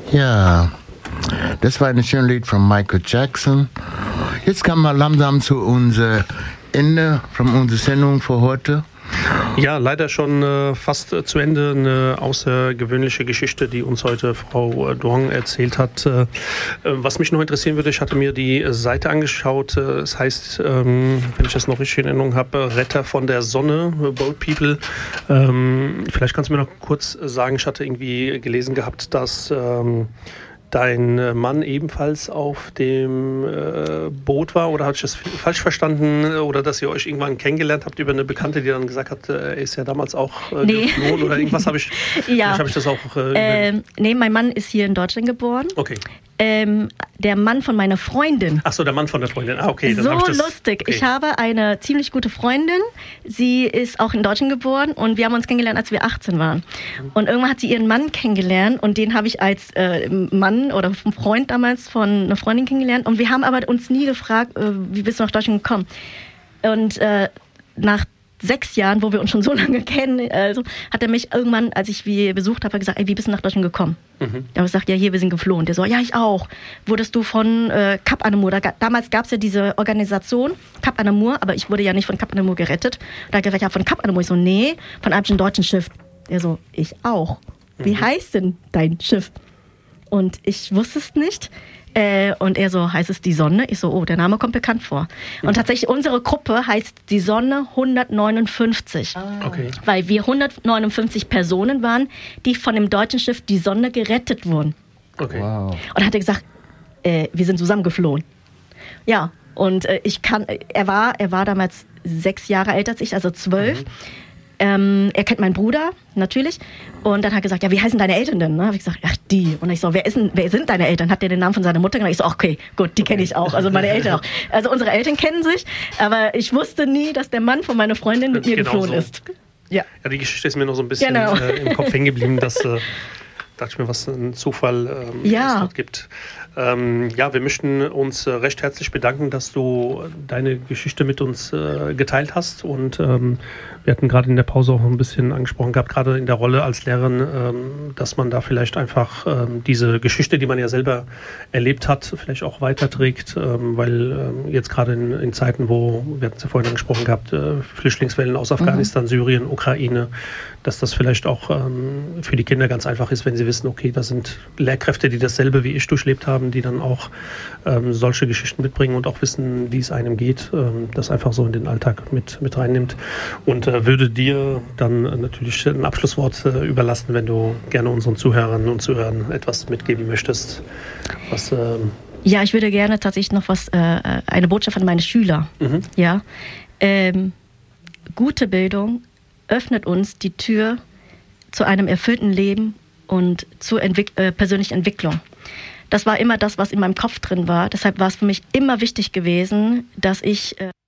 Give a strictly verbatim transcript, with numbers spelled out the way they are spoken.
Ja, das war ein schönes Lied von Michael Jackson. Jetzt kommen wir langsam zu unserem Ende von unserer Sendung für heute. Ja, leider schon äh, fast äh, zu Ende. Eine außergewöhnliche Geschichte, die uns heute Frau äh, Duong erzählt hat. Äh, was mich noch interessieren würde, ich hatte mir die Seite angeschaut. Äh, es heißt, ähm, wenn ich das noch richtig in Erinnerung habe, Retter von der Sonne, Boat People. Ähm, vielleicht kannst du mir noch kurz sagen, ich hatte irgendwie gelesen gehabt, dass ähm, dein Mann ebenfalls auf dem äh, Boot war, oder hatte ich das falsch verstanden, oder dass ihr euch irgendwann kennengelernt habt über eine Bekannte, die dann gesagt hat, er ist ja damals auch äh, nee. geflohen oder irgendwas habe ich, ja. habe ich das auch... Äh, ähm, nee, mein Mann ist hier in Deutschland geboren. Okay. Ähm, der Mann von meiner Freundin. Ach so, der Mann von der Freundin. Ah, okay. Dann so hab ich das, lustig. okay. Ich habe eine ziemlich gute Freundin. Sie ist auch in Deutschland geboren und wir haben uns kennengelernt, als wir achtzehn waren. Und irgendwann hat sie ihren Mann kennengelernt und den habe ich als äh, Mann oder Freund damals von einer Freundin kennengelernt. Und wir haben aber uns nie gefragt, äh, wie bist du nach Deutschland gekommen? Und äh, nach sechs Jahren, wo wir uns schon so lange kennen, also hat er mich irgendwann, als ich wie besucht habe, gesagt, ey, wie bist du nach Deutschland gekommen? Mhm. Da habe ich gesagt, ja, hier, wir sind geflohen. Der so, ja, ich auch. Wurdest du von äh, Cap Anamur, da, damals gab es ja diese Organisation, Cap Anamur, aber ich wurde ja nicht von Cap Anamur gerettet. Da hat er gesagt, ja, von Cap Anamur. Ich so, nee, von einem deutschen Schiff. Der so, ich auch. Wie mhm. heißt denn dein Schiff? Und ich wusste es nicht. Äh, und er so, heißt es die Sonne? Ich so, oh, der Name kommt bekannt vor. Und tatsächlich, unsere Gruppe heißt die Sonne hundertneunundfünfzig. Ah. Okay. Weil wir hundertneunundfünfzig Personen waren, die von dem deutschen Schiff die Sonne gerettet wurden. Okay. Wow. Und dann hat er gesagt, äh, wir sind zusammengeflohen. Ja, und äh, ich kann, er war, er war damals sechs Jahre älter als ich, also zwölf. Mhm. Ähm, er kennt meinen Bruder, natürlich. Und dann hat er gesagt, ja, wie heißen deine Eltern denn? Ne? Habe ich gesagt, ach, die. Und ich so, wer, ist denn, wer sind deine Eltern? Hat der den Namen von seiner Mutter genannt? Ich so, okay, gut, die kenne ich auch. Also meine Eltern auch. Also unsere Eltern kennen sich. Aber ich wusste nie, dass der Mann von meiner Freundin mit mir genau geflohen so. ist. Ja. Ja, die Geschichte ist mir noch so ein bisschen genau. äh, im Kopf hängen geblieben, dass... Äh, dachte ich mir, was ein Zufall ähm, ja. es dort gibt. Ähm, ja, wir möchten uns äh, recht herzlich bedanken, dass du deine Geschichte mit uns äh, geteilt hast. Und ähm, wir hatten gerade in der Pause auch ein bisschen angesprochen gehabt, gerade in der Rolle als Lehrerin, ähm, dass man da vielleicht einfach ähm, diese Geschichte, die man ja selber erlebt hat, vielleicht auch weiterträgt. Ähm, weil ähm, jetzt gerade in, in Zeiten, wo, wir hatten es ja vorhin angesprochen gehabt, äh, Flüchtlingswellen aus Afghanistan, mhm. Syrien, Ukraine, dass das vielleicht auch ähm, für die Kinder ganz einfach ist, wenn sie wissen, okay, da sind Lehrkräfte, die dasselbe wie ich durchlebt haben, die dann auch ähm, solche Geschichten mitbringen und auch wissen, wie es einem geht, ähm, das einfach so in den Alltag mit, mit reinnimmt. Und äh, würde dir dann äh, natürlich ein Abschlusswort äh, überlassen, wenn du gerne unseren Zuhörern und Zuhörern etwas mitgeben möchtest. Was, ähm ja, ich würde gerne tatsächlich noch was, äh, eine Botschaft an meine Schüler. Mhm. Ja, ähm, gute Bildung öffnet uns die Tür zu einem erfüllten Leben und zur Entwick- äh, persönlichen Entwicklung. Das war immer das, was in meinem Kopf drin war. Deshalb war es für mich immer wichtig gewesen, dass ich... Äh